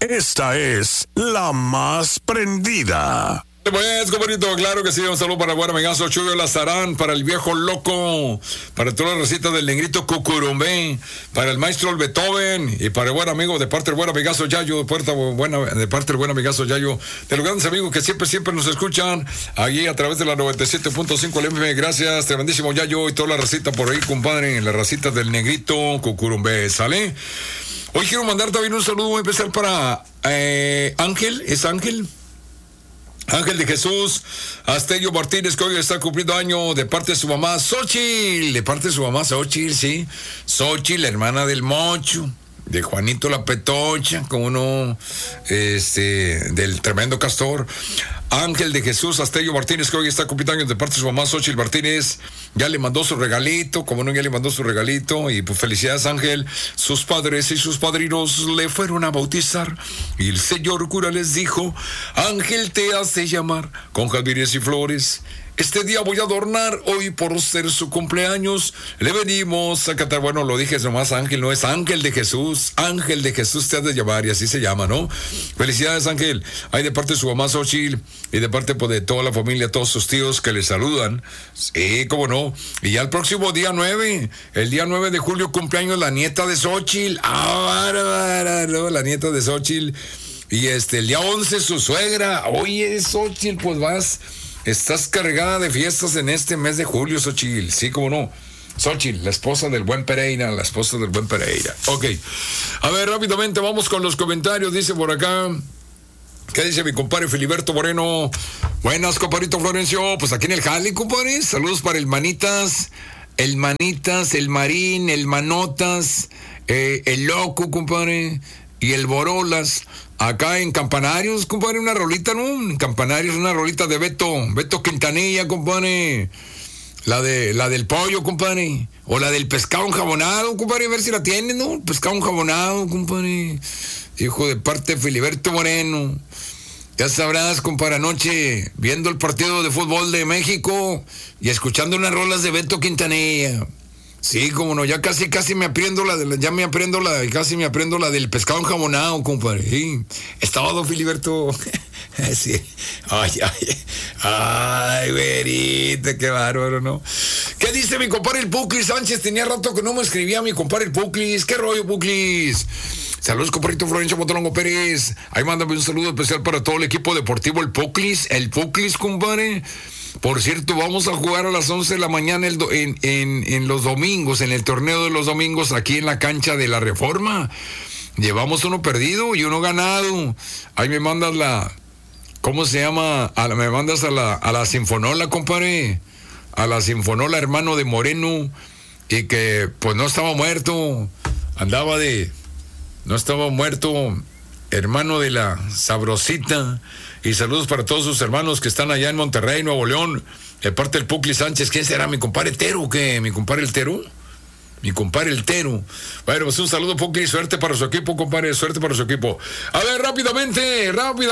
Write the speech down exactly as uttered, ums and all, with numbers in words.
esta es la más prendida. Pues, compadrito, claro que sí. Un saludo para el buen amigazo Chuyo Lazarán, para el viejo loco, para todas las recetas del negrito Cucurumbé, para el maestro el Beethoven y para el buen amigo de parte del buen amigazo Yayo, de, puerta buena, de parte del buen amigazo Yayo, de los grandes amigos que siempre, siempre nos escuchan allí a través de la noventa y siete punto cinco L M. Gracias, tremendísimo Yayo y toda la receta por ahí, compadre, en las recetas del negrito Cucurumbé, ¿sale? Hoy quiero mandar también un saludo muy especial para eh, Ángel, ¿es Ángel? Ángel de Jesús Astello Martínez, que hoy está cumpliendo año de parte de su mamá Xochitl, de parte de su mamá Xochitl, sí, Xochitl, la hermana del Mocho, de Juanito la Petocha, como no, este, del tremendo castor. Ángel de Jesús Astello Martínez, que hoy está cumpliendo años de parte de su mamá Xochitl Martínez, ya le mandó su regalito, como no, ya le mandó su regalito, y pues felicidades, Ángel. Sus padres y sus padrinos le fueron a bautizar, y el señor cura les dijo: Ángel te hace llamar con jazmines y flores. Este día voy a adornar, hoy por ser su cumpleaños, le venimos a cantar. Bueno, lo dije nomás, Ángel, no es Ángel de Jesús, Ángel de Jesús te has de llamar, y así se llama, ¿no? Felicidades, Ángel. Hay de parte de su mamá Xochitl, y de parte pues, de toda la familia, todos sus tíos que le saludan. Sí, cómo no. Y ya el próximo día nueve, el día nueve de julio, cumpleaños la nieta de Xochitl. Ah, bárbara, ¿no? La nieta de Xochitl. Y este, el día once su suegra. Oye, Xochitl, pues vas... Estás cargada de fiestas en este mes de julio, Xochitl. Sí, cómo no. Xochitl, la esposa del buen Pereira, la esposa del buen Pereira. Ok. A ver, rápidamente vamos con los comentarios. Dice por acá... ¿Qué dice mi compadre Filiberto Moreno? Buenas, compadrito Florencio. Pues aquí en el jale, compadre. Saludos para el Manitas, el Manitas, el Marín, el Manotas, eh, el Loco, compadre, y el Borolas. Acá en Campanarios, compadre, una rolita, ¿no? En Campanarios, una rolita de Beto, Beto Quintanilla, compadre. La de, la del pollo, compadre. O la del pescado enjabonado, compadre, a ver si la tienen, ¿no? Pescado enjabonado, compadre. Hijo de parte de Filiberto Moreno. Ya sabrás, compadre, anoche viendo el partido de fútbol de México y escuchando unas rolas de Beto Quintanilla. Sí, como no, ya casi, casi me aprendo la, de la ya me aprendo la, casi me aprendo la del pescado enjabonado, compadre. Sí, estaba don Filiberto. Sí. Ay, ay, ay, güerita, qué bárbaro, ¿no? ¿Qué dice mi compadre el Puclis Sánchez? Tenía rato que no me escribía mi compadre el Puclis. ¿Qué rollo, Puclis? Saludos, compadrito Florencio Motolongo Pérez. Ahí mándame un saludo especial para todo el equipo deportivo, el Puclis, el Puclis, compadre. Por cierto, vamos a jugar a las once de la mañana el do, en, en, en los domingos, en el torneo de los domingos, aquí en la cancha de la Reforma. Llevamos uno perdido y uno ganado. Ahí me mandas la... ¿Cómo se llama? A la, me mandas a la, a la Sinfonola, compadre. A la Sinfonola, hermano de Moreno. Y que, pues, no estaba muerto. Andaba de... No estaba muerto. Hermano de la Sabrosita. Y saludos para todos sus hermanos que están allá en Monterrey, Nuevo León. De parte del Pucli Sánchez. ¿Quién será? ¿Mi compadre Tero o qué? ¿Mi compadre el Tero? Mi compadre el Tero. Bueno, pues un saludo, Pucli. Suerte para su equipo, compadre. Suerte para su equipo. A ver, rápidamente, rápidamente.